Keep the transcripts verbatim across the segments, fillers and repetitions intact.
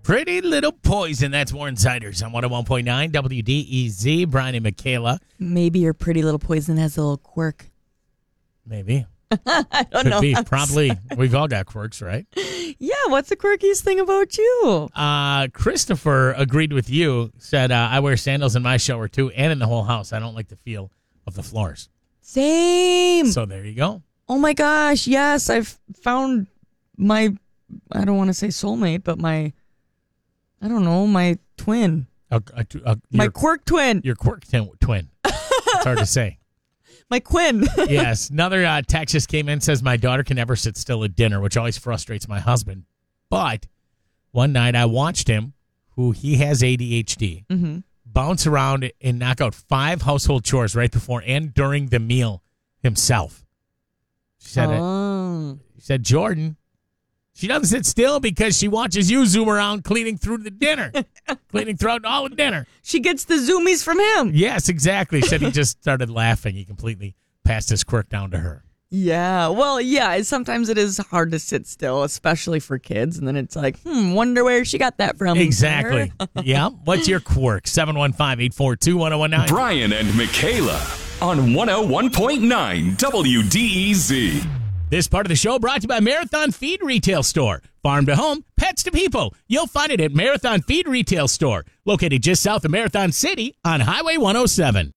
Pretty Little Poison. That's Warren Siders on one oh one point nine W D E Z. Brian and Michaela. Maybe your Pretty Little Poison has a little quirk. Maybe. I don't Could know. be. Probably. We've all got quirks, right? Yeah, what's the quirkiest thing about you? Uh, Christopher agreed with you, said, uh, I wear sandals in my shower too and in the whole house. I don't like the feel of the floors. Same. So there you go. Oh my gosh, yes. I've found my, I don't want to say soulmate, but my, I don't know, my twin. A, a, a, my your, quirk twin. Your quirk t- twin. It's hard to say. My Quinn. Yes. Another uh, text just came in, says, my daughter can never sit still at dinner, which always frustrates my husband. But one night I watched him, who he has A D H D, mm-hmm. bounce around and knock out five household chores right before and during the meal himself. She said, oh. she said, Jordan, she doesn't sit still because she watches you zoom around cleaning through the dinner, cleaning throughout all the dinner. She gets the zoomies from him. Yes, exactly. Said he just started laughing. He completely passed his quirk down to her. Yeah. Well, yeah, sometimes it is hard to sit still, especially for kids. And then it's like, hmm, wonder where she got that from. Exactly. Yeah. What's your quirk? seven one five, eight four two, one oh one nine. Brian and Michaela on one oh one point nine W D E Z. This part of the show brought to you by Marathon Feed Retail Store. Farm to home, pets to people. You'll find it at Marathon Feed Retail Store, located just south of Marathon City on Highway one oh seven.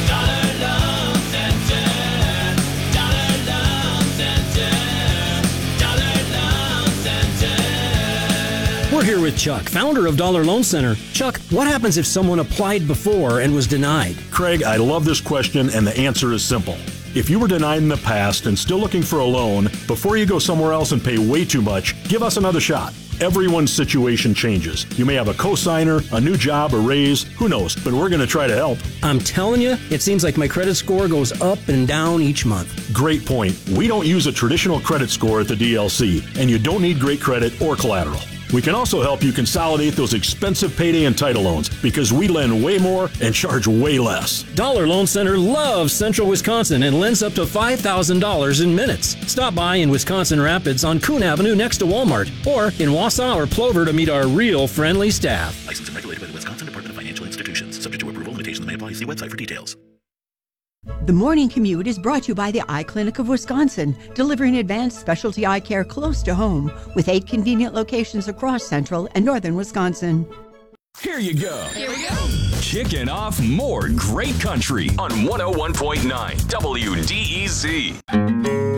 We're here with Chuck, founder of Dollar Loan Center. Chuck, what happens if someone applied before and was denied? Craig, I love this question, and the answer is simple. If you were denied in the past and still looking for a loan, before you go somewhere else and pay way too much, give us another shot. Everyone's situation changes. You may have a cosigner, a new job, a raise, who knows, but we're going to try to help. I'm telling you, it seems like my credit score goes up and down each month. Great point. We don't use a traditional credit score at the D L C, and you don't need great credit or collateral. We can also help you consolidate those expensive payday and title loans because we lend way more and charge way less. Dollar Loan Center loves Central Wisconsin and lends up to five thousand dollars in minutes. Stop by in Wisconsin Rapids on Coon Avenue next to Walmart or in Wausau or Plover to meet our real friendly staff. Licensed and regulated by the Wisconsin Department of Financial Institutions. Subject to approval. Limitations may apply. See website for details. The Morning Commute is brought to you by the Eye Clinic of Wisconsin, delivering advanced specialty eye care close to home with eight convenient locations across central and northern Wisconsin. Here you go. Here we go. Kicking off more great country on one oh one point nine W D E Z.